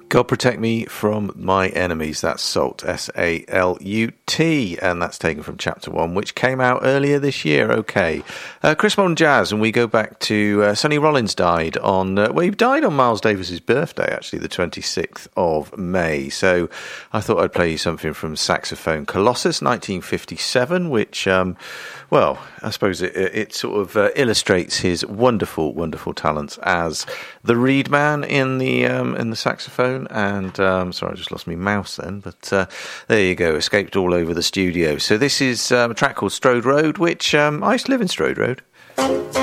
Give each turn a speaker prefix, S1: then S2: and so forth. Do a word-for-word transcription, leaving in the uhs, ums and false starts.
S1: God protect me from my enemies. That's Salt, S A L U T, and that's taken from chapter one, which came out earlier this year. Okay, uh, Chris Modern Jazz, and we go back to uh, Sonny Rollins died on, uh, well, he died on Miles Davis's birthday, actually, the twenty-sixth of May. So I thought I'd play you something from Saxophone Colossus, nineteen fifty-seven, which, um, well, I suppose it, it sort of uh, illustrates his wonderful, wonderful talents as the reed man in the um, in the saxophone. And um, sorry, I just lost my mouse then, but uh, there you go, escaped all over the studio. So this is um, a track called Strode Road, which um, I used to live in Strode Road.